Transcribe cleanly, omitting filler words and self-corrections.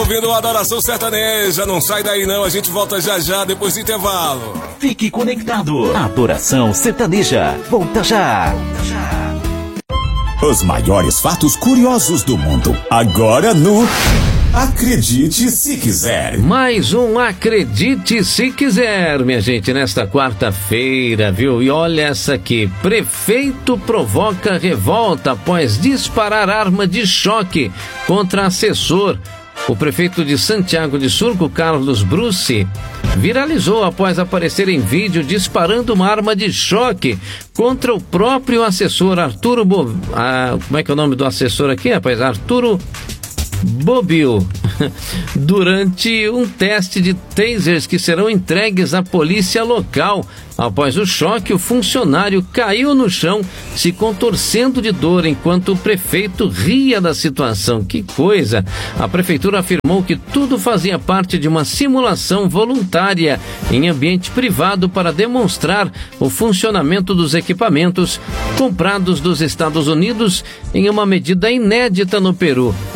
ouvindo o Adoração Sertaneja. Não sai daí não, a gente volta já já depois do intervalo. Fique conectado. Adoração Sertaneja. Volta já. Os maiores fatos curiosos do mundo. Agora no Acredite Se Quiser. Mais um Acredite Se Quiser, minha gente, nesta quarta-feira, viu? E olha essa aqui. Prefeito provoca revolta após disparar arma de choque contra assessor. O prefeito de Santiago de Surco, Carlos Bruce, viralizou após aparecer em vídeo disparando uma arma de choque contra o próprio assessor Arturo como é que é o nome do assessor aqui, rapaz? Arturo Bobil, durante um teste de tasers que serão entregues à polícia local. Após o choque, o funcionário caiu no chão, se contorcendo de dor, enquanto o prefeito ria da situação. Que coisa! A prefeitura afirmou que tudo fazia parte de uma simulação voluntária em ambiente privado para demonstrar o funcionamento dos equipamentos comprados dos Estados Unidos em uma medida inédita no Peru.